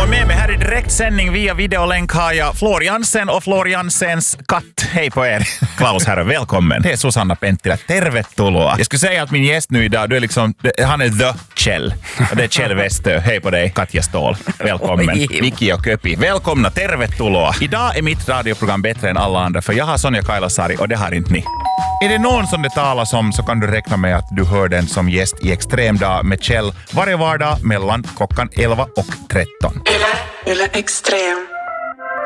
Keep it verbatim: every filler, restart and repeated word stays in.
Och med mig här i direktsändning via videolänk har jag Flor Jansen och Flor Jansens katt. Hej på er. Klaus här, välkommen. Det är Susanna Penttilä, tervetuloa. Jag skulle säga att min gäst nu idag, du är liksom, han är the Kjell. Och det är Kjell Westö. Hej på dig, Katja Ståhl. Välkommen. Viki och Köpi. Välkomna, tervetuloa. Idag är mitt radioprogram bättre än alla andra, för jag har Sonja Kailasari och det har inte ni. Är det någon som det talas om så kan du räkna med att du hör den som gäst i Extremdag med Kjell varje vardag mellan klockan elva och tretton. Yle, Yle Extrem.